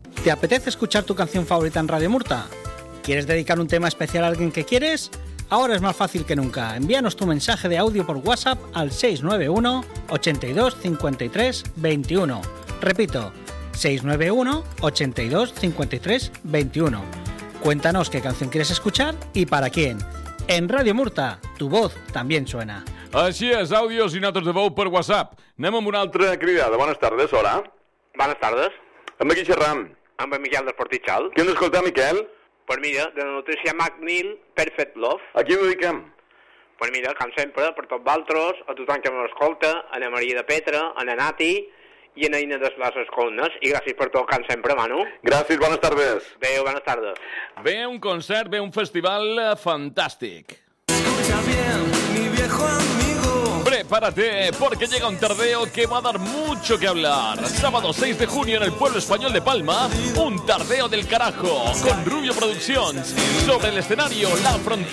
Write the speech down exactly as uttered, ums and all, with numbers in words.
¿Te apetece escuchar tu canción favorita en Radio Murta? ¿Quieres dedicar un tema especial a alguien que quieres? Ahora es más fácil que nunca. Envíanos tu mensaje de audio por WhatsApp al seis nueve uno, ochenta y dos, cincuenta y tres, veintiuno. Repito, seis nueve uno, ochenta y dos, cincuenta y tres, veintiuno. Cuéntanos qué canción quieres escuchar y para quién. En Radio Murta, tu voz también suena. Així és, àudios i notes de veu per WhatsApp. Anem amb una altra cridada. Bones tardes, hola. Bones tardes. Amb qui xerram? Amb en Miquel d'Esportitxal. Qui hem d'escoltar, Miquel? Pues mira, de la notícia McNeil, Perfect Love. A qui ho dediquem? Pues mira, com sempre, per tots vosaltres, a tothom que m'escolta, a la Maria de Petra, a la Nati i a la Ina de les Escolnes. I gràcies per tot, com sempre, Manu. Gràcies, bones tardes. Adéu, bones tardes. Ve un concert, ve un festival fantàstic. Escucha bien, mi viejo amigo. Prepárate, porque llega un tardeo que va a dar mucho que hablar. Sábado seis de junio en el pueblo español de Palma, un tardeo del carajo, con Rubio Productions. Sobre el escenario, La Frontera.